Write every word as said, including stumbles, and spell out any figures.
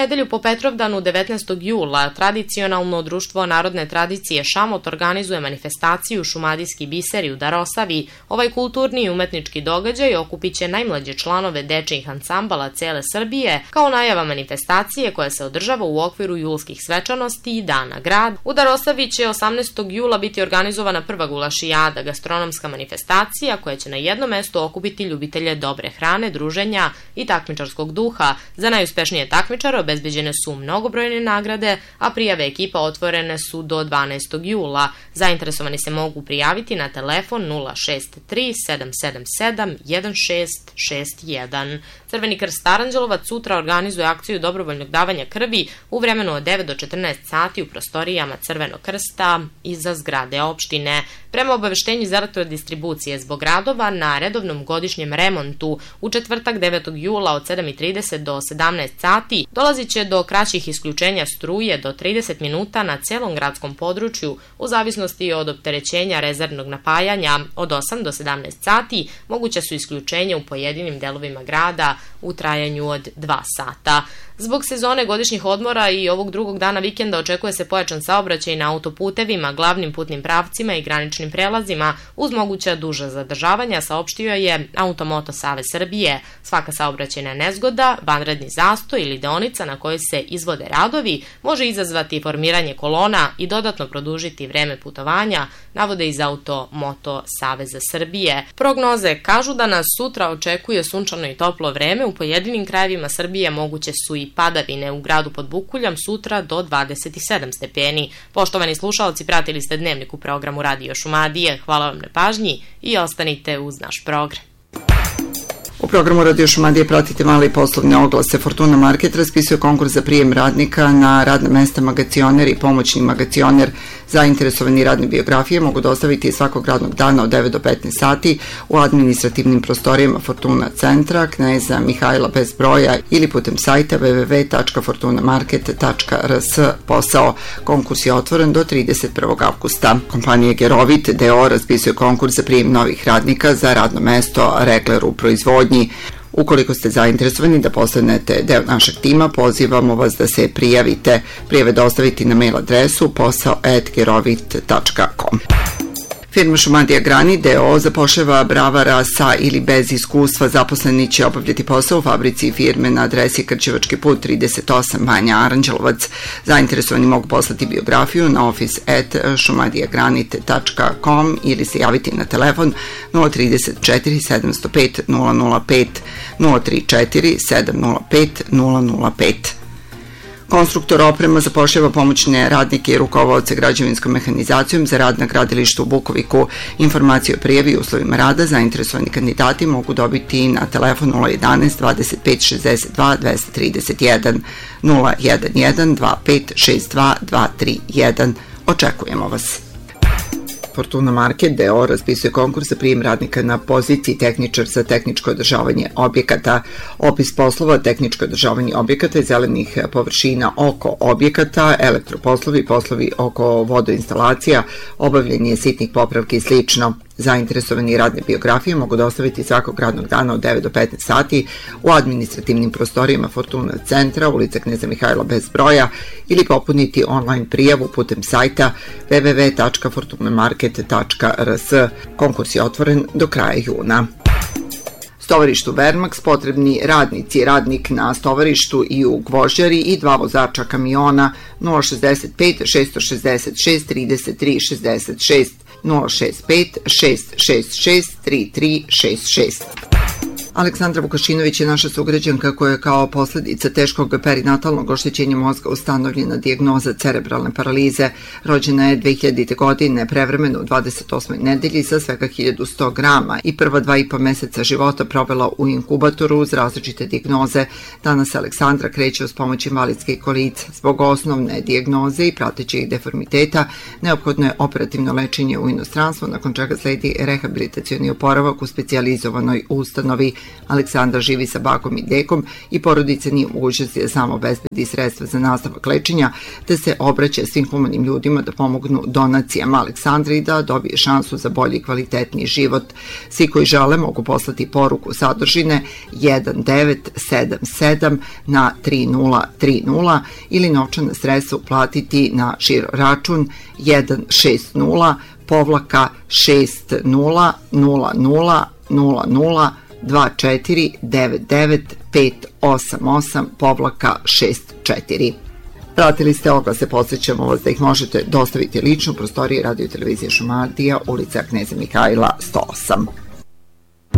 nedelju po Petrovdanu devetnaestog jula tradicionalno Društvo narodne tradicije Šamot organizuje manifestaciju Šumadijski biseri u Darosavi. Ovaj kulturni i umetnički događaj okupit će najmlađe članove dečijih ansambala cele Srbije kao najava manifestacije koja se održava u okviru julskih svečanosti i Dana grad. U Darosavi će osamnaestog jula biti organizovana prva gulašijada, gastronomska manifestacija koja će na jednom mestu okupiti ljubitelje dobre hrane, druženja i takmičarskog duha. Za najuspešnije takmičare obezbeđene su mnogobrojne nagrade, a prijave ekipa otvorene su do dvanaestog jula. Zainteresovani se mogu prijaviti na telefon nula šest tri sedam sedam sedam jedan šest šest jedan. Crveni krst Aranđelovac sutra organizuje akciju dobrovoljnog davanja krvi u vremenu od devet do četrnaest sati u prostorijama Crvenog krsta iza zgrade opštine. Prema obaveštenju iz elektrodistribucije zbog radova na redovnom godišnjem remontu u četvrtak devetog jula od sedam i trideset do sedamnaest sati dolazit će do kraćih isključenja struje do trideset minuta na celom gradskom području u zavisnosti od opterećenja rezervnog napajanja. Od osam do sedamnaest sati moguće su isključenja u pojedinim delovima grada u trajanju od dva sata. Zbog sezone godišnjih odmora i ovog drugog dana vikenda očekuje se pojačan saobraćaj na autoputevima, glavnim putnim pravcima i graničnim prelazima uz moguća duža zadržavanja, saopštio je Automoto Savez Srbije. Svaka saobraćajna nezgoda, vanredni zastoj ili deonica na kojoj se izvode radovi može izazvati formiranje kolona i dodatno produžiti vreme putovanja, navode iz Automoto Saveza Srbije. Prognoze kažu da nas sutra očekuje sunčano i toplo vreme, u pojedinim krajevima Srbije moguće su i padavine, u gradu pod Bukuljom sutra do dvadeset sedam stepeni. Poštovani slušaoci, pratili ste Dnevnik u programu Radio Šumadije. Hvala vam na pažnji i ostanite uz naš program. U programu Radio Šumadije pratite male i poslovne oglase. Fortuna Market raspisuje konkurs za prijem radnika na radna mesta magacioner i pomoćni magacioner. Zainteresovani radne biografije mogu dostaviti svakog radnog dana od devet do petnaest sati u administrativnim prostorijama Fortuna centra, Kneza Mihajla bez broja ili putem sajta w w w tačka fortuna market tačka r s. Posao. Konkurs je otvoren do trideset prvog avgusta. Kompanija Gerovit d o o raspisuje konkurs za prijem novih radnika za radno mesto regler u proizvodnji. Ukoliko ste zainteresovani da postanete deo našeg tima, pozivamo vas da se prijavite. Prijave dostaviti na mail adresu posao at gerovit tačka com. Firma Šumadija Grani d o o zapošljava bravara sa ili bez iskustva. Zaposleni će obavljati posao u fabrici firme na adresi Krćevački put trideset osam Banja Aranđelovac. Zainteresovani mogu poslati biografiju na office at šumadijagranit tačka com ili se javiti na telefon nula tri četiri sedam nula pet nula nula pet nula tri četiri sedam nula pet nula nula pet. Konstruktor oprema zapošljava pomoćne radnike i rukovaoce građevinskom mehanizacijom za rad na gradilištu u Bukoviku. Informacije o prijavi i uslovima rada zainteresovani kandidati mogu dobiti na telefon nula jedanaest dvadeset pet šezdeset dva dvesta trideset jedan nula jedan jedan dva pet šest dva dva tri jedan. Očekujemo vas. Fortuna Market d o o raspisuje konkurs za prijem radnika na poziciji tehničar za tehničko održavanje objekata. Opis poslova: tehničko održavanje objekata i zelenih površina oko objekata, elektroposlovi, poslovi oko vodoinstalacija, obavljanje sitnih popravki i slično. Zainteresovani radne biografije mogu dostaviti svakog radnog dana od devet do petnaest sati u administrativnim prostorijama Fortuna centra, ulica Kneza Mihajla bez broja, ili popuniti online prijavu putem sajta w w w tačka fortuna market tačka r s. Konkurs je otvoren do kraja juna. Stovarištu Vermax potrebni radnici, radnik na stovarištu i u gvožđari i dva vozača kamiona. Nula šezdeset pet šest šezdeset šest trideset tri šezdeset šest nula šest pet šest šest šest tri tri šest šest. Aleksandra Vukašinović je naša sugrađanka koja je kao posledica teškog perinatalnog oštećenja mozga ustanovljena dijagnoza cerebralne paralize. Rođena je dve hiljadite. godine, prevremeno u dvadeset osmoj nedelji sa svega hiljadu sto grama i prva dva i po meseca života provela u inkubatoru uz različite dijagnoze. Danas Aleksandra kreće uz pomoć invalidske kolice. Zbog osnovne dijagnoze i pratećih deformiteta neophodno je operativno lečenje u inostranstvu, nakon čega sledi rehabilitacioni oporavak u specijalizovanoj ustanovi. Aleksandra živi sa bakom i dekom i porodica nije u mogućnosti da samo obezbedi sredstva za nastavak lečenja, te se obraća svim humanim ljudima da pomognu donacijama Aleksandri da dobije šansu za bolji i kvalitetniji život. Svi koji žele mogu poslati poruku sadržine jedan devet sedam sedam na tri nula tri nula ili novčana sredstva uplatiti na žiro račun jedan šest nula povlaka šest nula nula nula nula nula dva četiri devet devet pet osam osam povlaka šest četiri. Pratili ste oglase, podsjećamo vas da ih možete dostaviti lično u prostoriji Radio televizije Šumadija, ulica Kneza Mihajla sto osam.